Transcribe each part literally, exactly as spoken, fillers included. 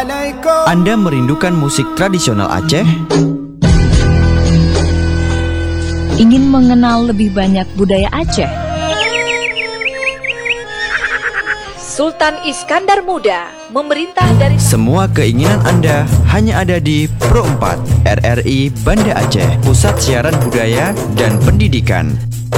Anda merindukan musik tradisional Aceh? Ingin mengenal lebih banyak budaya Aceh? Sultan Iskandar Muda memerintah dari... Semua keinginan Anda hanya ada di Pro empat R R I Banda Aceh, Pusat Siaran Budaya dan Pendidikan.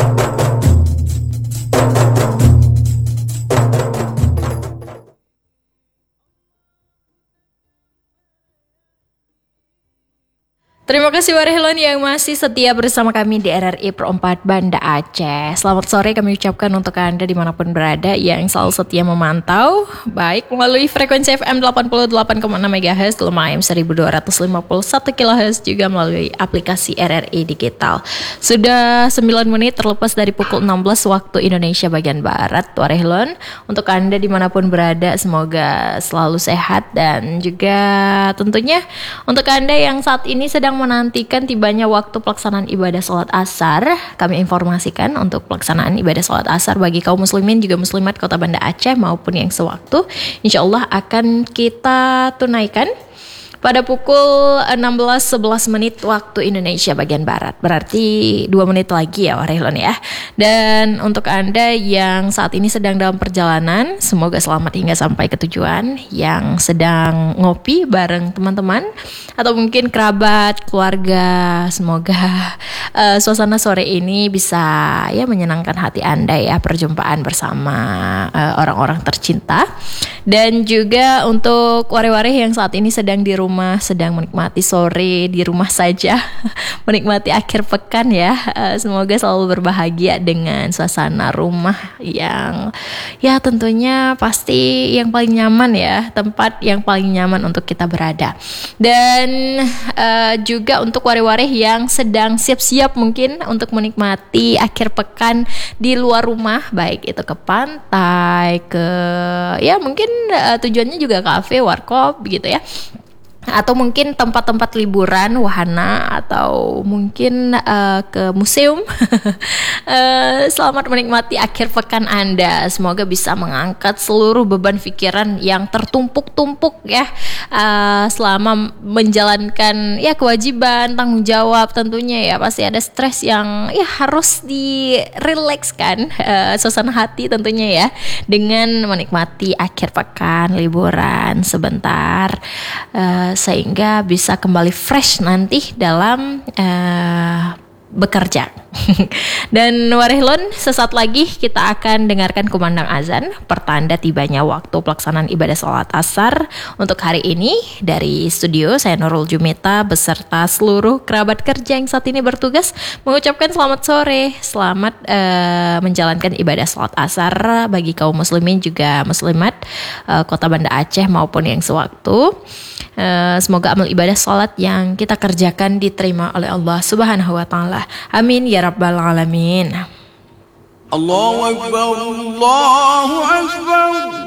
Terima kasih Warehlon yang masih setia bersama kami di R R I Pro empat Banda Aceh. Selamat sore kami ucapkan untuk Anda dimanapun berada yang selalu setia memantau, baik melalui frekuensi F M delapan puluh delapan koma enam megahertz, lemah A M seribu dua ratus lima puluh satu kilohertz, juga melalui aplikasi R R I Digital. Sudah sembilan menit terlepas dari pukul enam belas waktu Indonesia bagian Barat. Warehlon, untuk Anda dimanapun berada, semoga selalu sehat, dan juga tentunya untuk Anda yang saat ini sedang menantikan tibanya waktu pelaksanaan ibadah sholat asar, kami informasikan untuk pelaksanaan ibadah sholat asar bagi kaum muslimin juga muslimat Kota Banda Aceh maupun yang sewaktu, insya Allah akan kita tunaikan pada pukul enam belas sebelas menit waktu Indonesia bagian Barat. Berarti dua menit lagi ya Warehlon ya. Dan untuk Anda yang saat ini sedang dalam perjalanan, semoga selamat hingga sampai ke tujuan. Yang sedang ngopi bareng teman-teman atau mungkin kerabat, keluarga, semoga uh, suasana sore ini bisa ya menyenangkan hati Anda ya, perjumpaan bersama uh, orang-orang tercinta. Dan juga untuk ware-ware yang saat ini sedang di rumah rumah sedang menikmati sore di rumah saja, menikmati akhir pekan ya. Uh, semoga selalu berbahagia dengan suasana rumah yang ya tentunya pasti yang paling nyaman ya, tempat yang paling nyaman untuk kita berada. Dan uh, juga untuk ware-ware yang sedang siap-siap mungkin untuk menikmati akhir pekan di luar rumah, baik itu ke pantai, ke ya mungkin uh, tujuannya juga kafe, warkop gitu ya, atau mungkin tempat-tempat liburan wahana, atau mungkin uh, ke museum. uh, Selamat menikmati akhir pekan Anda. Semoga bisa mengangkat seluruh beban pikiran yang tertumpuk-tumpuk ya, uh, selama menjalankan ya kewajiban, tanggung jawab tentunya ya. Pasti ada stres yang ya harus direlakskan, uh, suasana hati tentunya ya, dengan menikmati akhir pekan, liburan sebentar, uh, sehingga bisa kembali fresh nanti dalam uh, bekerja. Dan Warehlon, sesaat lagi kita akan dengarkan kumandang azan, pertanda tibanya waktu pelaksanaan ibadah sholat asar untuk hari ini. Dari studio, saya Nurul Jumita beserta seluruh kerabat kerja yang saat ini bertugas mengucapkan selamat sore, selamat uh, menjalankan ibadah sholat asar bagi kaum muslimin juga muslimat uh, Kota Banda Aceh maupun yang sewaktu. Uh, semoga amal ibadah sholat yang kita kerjakan diterima oleh Allah Subhanahu wa Ta'ala. Amin ya Rabbal Alamin. Allahu Akbar, Allahu Akbar.